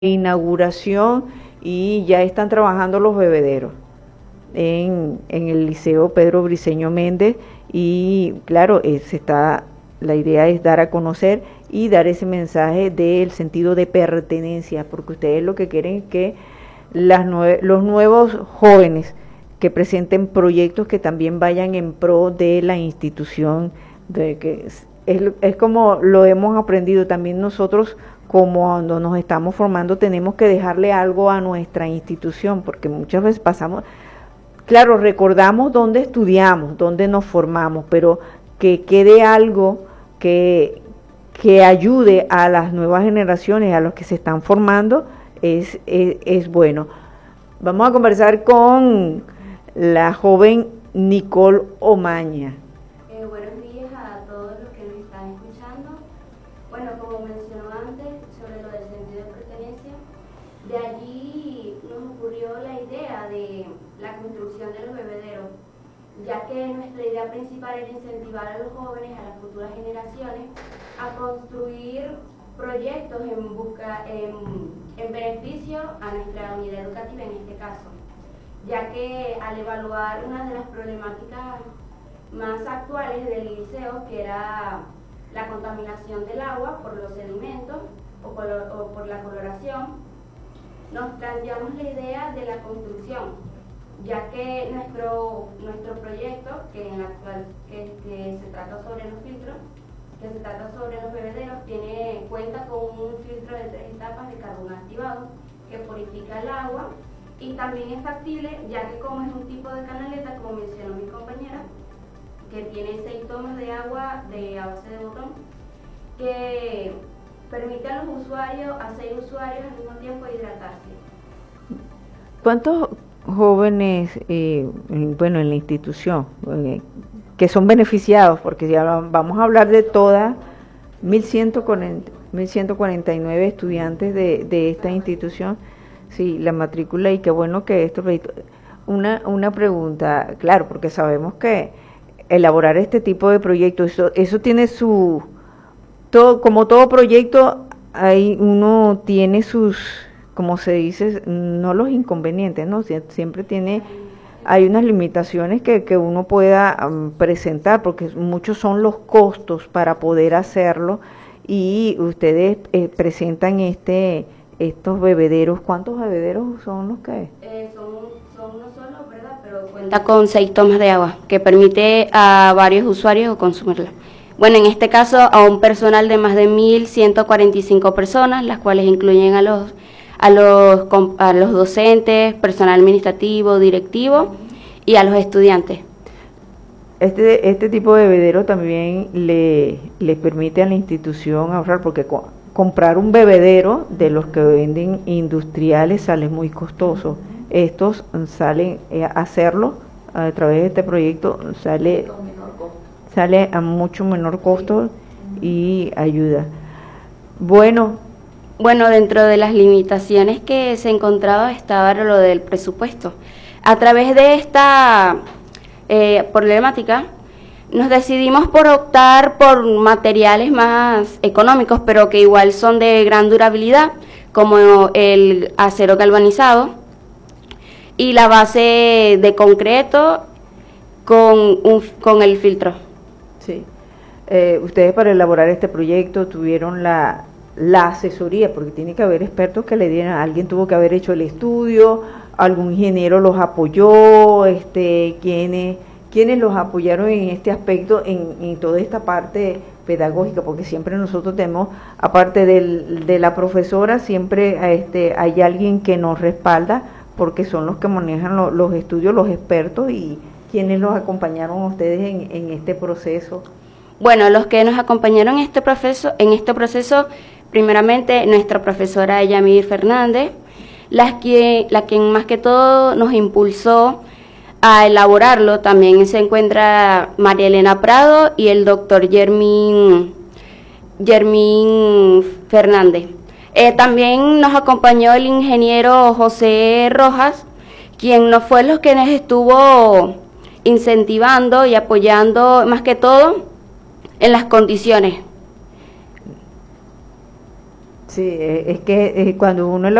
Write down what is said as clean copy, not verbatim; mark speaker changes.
Speaker 1: inauguración y ya están trabajando los bebederos en el Liceo Pedro Briceño Méndez y claro, la idea es dar a conocer y dar ese mensaje del sentido de pertenencia, porque ustedes lo que quieren es que los nuevos jóvenes que presenten proyectos que también vayan en pro de la institución, de que es como lo hemos aprendido también nosotros, como cuando nos estamos formando tenemos que dejarle algo a nuestra institución, porque muchas veces pasamos, claro, recordamos dónde estudiamos, dónde nos formamos, pero que quede algo que ayude a las nuevas generaciones, a los que se están formando, es bueno. Vamos a conversar con la joven Nicole Omaña.
Speaker 2: Buenos días a todos los que nos están escuchando. Bueno, como mencionó antes, sobre lo del sentido de pertenencia, de allí nos ocurrió la idea de la construcción de los bebederos, ya que nuestra idea principal era incentivar a los jóvenes, a las futuras generaciones, a construir proyectos en beneficio a nuestra unidad educativa en este caso, ya que al evaluar una de las problemáticas más actuales del liceo, que era la contaminación del agua por los sedimentos o por la coloración, nos planteamos la idea de la construcción, ya que nuestro proyecto, que en la actual que se trata sobre los filtros, que se trata sobre los bebederos, cuenta con un filtro de 3 etapas de carbón activado que purifica el agua y también es factible, ya que como es un tipo de canaleta, como mencionó mi compañera, que tiene 6 tomas de agua a base de botón, que permite a los usuarios, a 6 usuarios al mismo tiempo hidratarse.
Speaker 1: ¿Cuántos jóvenes, en la institución, que son beneficiados? Porque ya vamos a hablar de todas 1149 estudiantes de esta institución. Sí, la matrícula, y qué bueno que esto. Una pregunta, claro, porque sabemos que elaborar este tipo de proyectos, eso tiene como todo proyecto, uno tiene sus, como se dice, no los inconvenientes, ¿no? Siempre hay unas limitaciones que uno pueda presentar, porque muchos son los costos para poder hacerlo, y ustedes presentan estos bebederos. ¿Cuántos bebederos son los que?
Speaker 2: Son uno solo, ¿verdad? Pero cuenta con 6 tomas de agua, que permite a varios usuarios consumirla. Bueno, en este caso a un personal de más de 1.145 personas, las cuales incluyen a los docentes, personal administrativo, directivo y a los estudiantes.
Speaker 1: Este tipo de bebedero también les permite a la institución ahorrar, porque comprar un bebedero de los que venden industriales sale muy costoso. Estos hacerlo a través de este proyecto sale a mucho menor costo y ayuda. Bueno,
Speaker 2: dentro de las limitaciones que se encontraba estaba lo del presupuesto. A través de esta problemática, nos decidimos por optar por materiales más económicos, pero que igual son de gran durabilidad, como el acero galvanizado y la base de concreto con el filtro.
Speaker 1: Sí. Ustedes, para elaborar este proyecto, tuvieron la asesoría, porque tiene que haber expertos que le dieran, alguien tuvo que haber hecho el estudio, algún ingeniero los apoyó, quienes los apoyaron en este aspecto, en toda esta parte pedagógica, porque siempre nosotros tenemos, aparte de la profesora, siempre hay alguien que nos respalda, porque son los que manejan los estudios, los expertos, y quienes los acompañaron a ustedes en este proceso.
Speaker 2: Bueno, los que nos acompañaron en este proceso, primeramente nuestra profesora Yamir Fernández, la quien más que todo nos impulsó a elaborarlo. También se encuentra María Elena Prado y el doctor Yermín Fernández. También nos acompañó el ingeniero José Rojas, quien nos fue los que nos estuvo incentivando y apoyando más que todo en las condiciones.
Speaker 1: Sí, es que cuando uno